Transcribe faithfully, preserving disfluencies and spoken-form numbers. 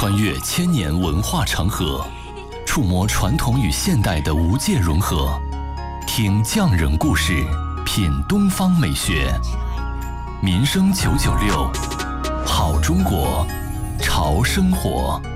穿越千年文化长河，触摸传统与现代的无界融合。听匠人故事，品东方美学。民生九九六，好中国，潮生活。